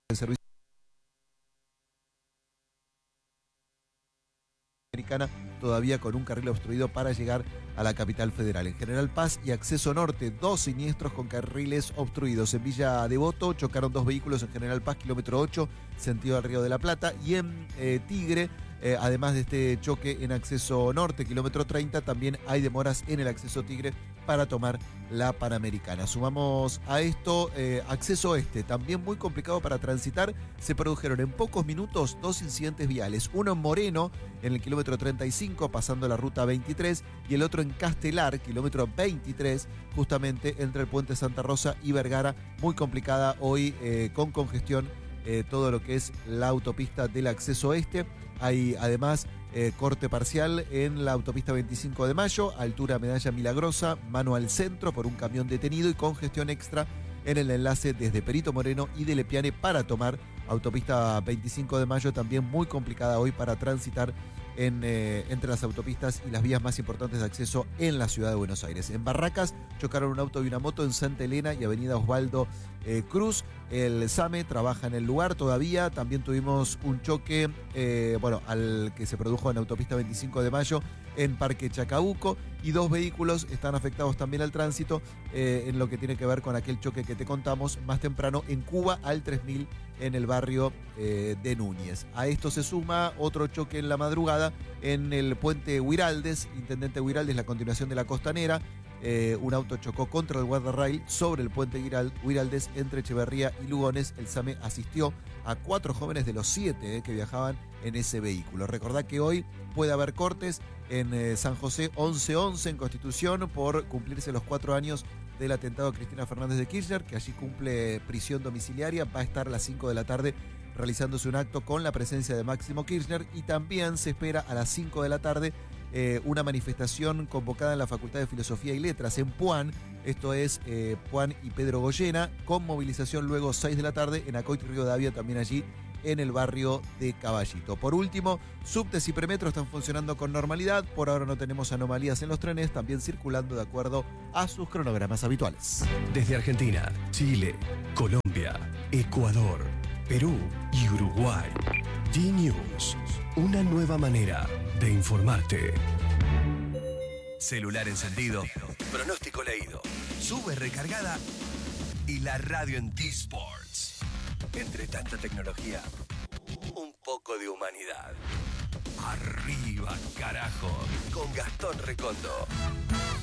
de servicio americana, todavía con un carril obstruido para llegar a la capital federal. En General Paz y Acceso Norte, 2 siniestros con carriles obstruidos. En Villa Devoto chocaron 2 vehículos en General Paz, kilómetro 8, sentido al Río de la Plata. Y en Tigre, además de este choque en Acceso Norte, kilómetro 30, también hay demoras en el Acceso Tigre para tomar la Panamericana. Sumamos a esto Acceso Este, también muy complicado para transitar. Se produjeron en pocos minutos 2 incidentes viales. Uno en Moreno, en el kilómetro 35, pasando la ruta 23, y el otro en Castelar, kilómetro 23, justamente entre el puente Santa Rosa y Vergara. Muy complicada hoy, con congestión, todo lo que es la autopista del Acceso Este. Hay además corte parcial en la autopista 25 de Mayo, altura Medalla Milagrosa, mano al centro por un camión detenido, y congestión extra en el enlace desde Perito Moreno y de Lepiane para tomar autopista 25 de Mayo, también muy complicada hoy para transitar entre las autopistas y las vías más importantes de acceso en la ciudad de Buenos Aires. En Barracas chocaron un auto y una moto en Santa Elena y avenida Osvaldo Cruz. El SAME trabaja en el lugar todavía. También tuvimos un choque, al que se produjo en autopista 25 de Mayo en Parque Chacabuco, y 2 vehículos están afectados también al tránsito en lo que tiene que ver con aquel choque que te contamos más temprano en Cuba al 3000 en el barrio de Núñez. A esto se suma otro choque en la madrugada en el puente Huiraldes, Intendente Huiraldes, la continuación de la Costanera. Un auto chocó contra el guardarrail sobre el puente Huiraldes entre Echeverría y Lugones. El SAME asistió a 4 jóvenes de los 7 que viajaban en ese vehículo. Recordá que hoy puede haber cortes en San José 1111 en Constitución por cumplirse los 4 años del atentado a Cristina Fernández de Kirchner, que allí cumple prisión domiciliaria. Va a estar a las 5 de la tarde realizándose un acto con la presencia de Máximo Kirchner, y también se espera a las 5 de la tarde una manifestación convocada en la Facultad de Filosofía y Letras en Puan, esto es Puan y Pedro Goyena, con movilización luego 6 de la tarde en Acoite y Rivadavia, también allí en el barrio de Caballito. Por último, subtes y premetro están funcionando con normalidad. Por ahora no tenemos anomalías en los trenes, también circulando de acuerdo a sus cronogramas habituales. Desde Argentina, Chile, Colombia, Ecuador, Perú y Uruguay. D-News, una nueva manera de informarte. Celular encendido, pronóstico leído, sube recargada y la radio en T-Sports. Entre tanta tecnología, un poco de humanidad. Arriba, carajo, con Gastón Recondo.